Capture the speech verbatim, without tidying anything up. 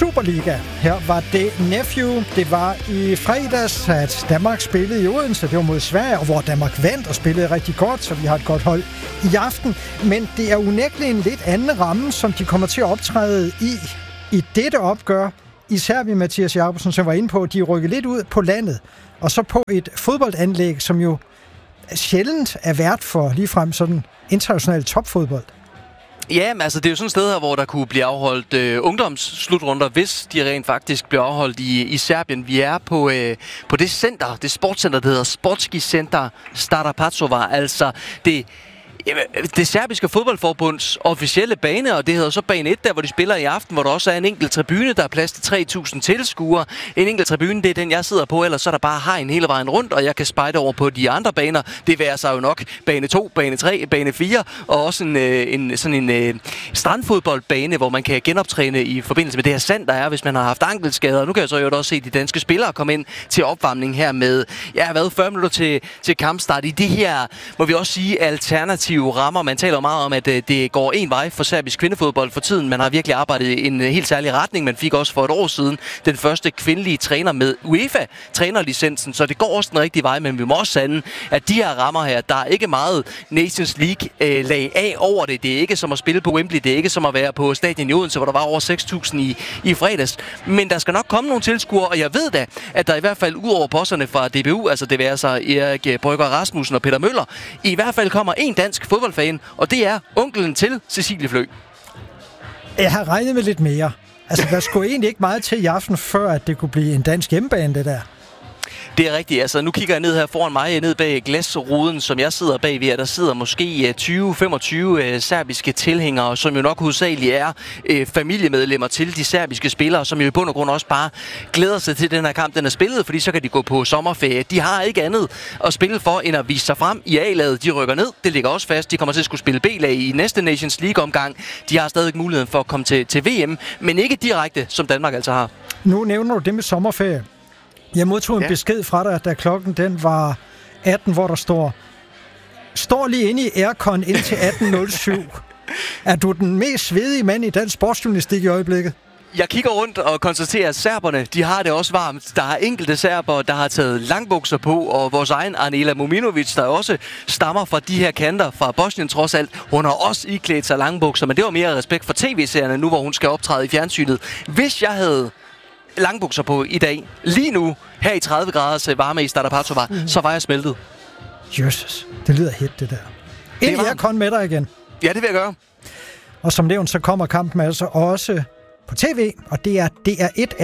Superliga. Her var det Nephew. Det var i fredags, at Danmark spillede i Odense. Det var mod Sverige, og hvor Danmark vandt og spillede rigtig godt, så vi har et godt hold i aften. Men det er unægteligt en lidt anden ramme, som de kommer til at optræde i i dette opgør. Især vi Mathias Jacobsen, som var inde på, at de rykker lidt ud på landet. Og så på et fodboldanlæg, som jo sjældent er vært for ligefrem sådan international topfodbold. Ja, men altså det er jo sådan et sted her, hvor der kunne blive afholdt øh, ungdomsslutrunder, hvis de rent faktisk bliver afholdt i, i Serbien. Vi er på, øh, på det center, det sportscenter, der hedder Sportski Center Stara Pacova, altså det... Det serbiske fodboldforbunds officielle bane, og det hedder så bane et, der hvor de spiller i aften, hvor der også er en enkelt tribune, der er plads til tre tusind tilskuere. En enkelt tribune, det er den, jeg sidder på, ellers så er der bare hegn hele vejen rundt, og jeg kan spejde over på de andre baner. Det værer sig jo nok bane to, bane tre, bane fire, og også en, en, sådan en en strandfodboldbane, hvor man kan genoptræne i forbindelse med det her sand, der er, hvis man har haft ankelskader. Nu kan jeg så jo også se de danske spillere komme ind til opvarmning her med, ja, hvad, fyrre minutter til, til kampstart i det her, må vi også sige, alternativ rammer. Man taler meget om, at det går en vej for serbisk kvindefodbold for tiden. Man har virkelig arbejdet i en helt særlig retning. Man fik også for et år siden den første kvindelige træner med UEFA-trænerlicensen, så det går også den rigtige vej, men vi må også sande, at de her rammer her, der er ikke meget Nations League-lag af over det. Det er ikke som at spille på Wembley, det er ikke som at være på stadion i Odense, hvor der var over seks tusind i, i fredags. Men der skal nok komme nogle tilskuere, og jeg ved da, at der i hvert fald ud over posterne fra D B U, altså det vil altså Erik Brygger Rasmussen og Peter Møller, i hvert fald kommer en dansk fodboldfan, og det er onkelen til Cecilie Flø. Jeg har regnet med lidt mere. Altså, der skulle egentlig ikke meget til i aften, før at det kunne blive en dansk hjemmebane, det der. Det er rigtigt. Altså, nu kigger jeg ned her foran mig, ned bag glasruden, som jeg sidder bagved. Der sidder måske tyve til femogtyve serbiske tilhængere, som jo nok hovedsageligt er øh, familiemedlemmer til de serbiske spillere, som jo i bund og grund også bare glæder sig til den her kamp, den er spillet, fordi så kan de gå på sommerferie. De har ikke andet at spille for, end at vise sig frem i A-laget. De rykker ned. Det ligger også fast. De kommer til at skulle spille B-lag i næste Nations League-omgang. De har stadig muligheden for at komme til, til V M, men ikke direkte, som Danmark altså har. Nu nævner du det med sommerferie. Jeg modtog en ja. besked fra dig, da klokken den var atten, hvor der står, står lige inde i aircon indtil atten nul syv. Er du den mest svedige mand i dansk sportsjournalistik i øjeblikket? Jeg kigger rundt og konstaterer, at serberne, de har det også varmt. Der er enkelte serber, der har taget langbukser på, og vores egen Anela Mominovic, der også stammer fra de her kanter fra Bosnien trods alt, hun har også iklædt sig langbukser, men det var mere respekt for tv-serierne nu, hvor hun skal optræde i fjernsynet. Hvis jeg havde langbukser på i dag, lige nu, her i tredive graders varme i Stara Pacova, mm. så var jeg smeltet. Jesus, det lyder hit, det der. Ind i aircon med dig igen. Ja, det vil jeg gøre. Og som nævnt, så kommer kampen altså også på tv, og det er D R et